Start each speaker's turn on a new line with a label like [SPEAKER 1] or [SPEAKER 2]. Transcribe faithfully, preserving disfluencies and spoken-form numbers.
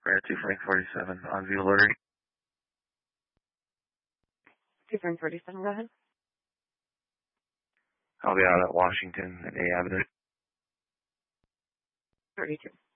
[SPEAKER 1] Brad two Frank forty-seven on view lottery.
[SPEAKER 2] two Frank forty-seven, go ahead.
[SPEAKER 1] I'll be out at Washington at A Avenue.
[SPEAKER 2] thirty-two.